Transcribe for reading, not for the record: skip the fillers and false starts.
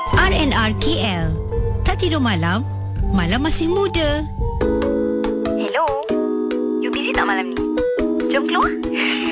RNR KL. Tak tidur malam, malam masih muda. Hello. You busy tak malam ni? Jom keluar.